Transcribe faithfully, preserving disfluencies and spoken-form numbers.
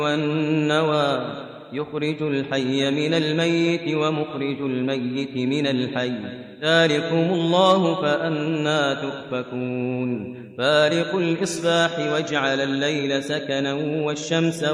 والنوى يخرج الحي من الميت ومخرج الميت من الحي ذلكم الله فأنى تؤفكون فارق الإصباح وجعل الليل سكنا والشمس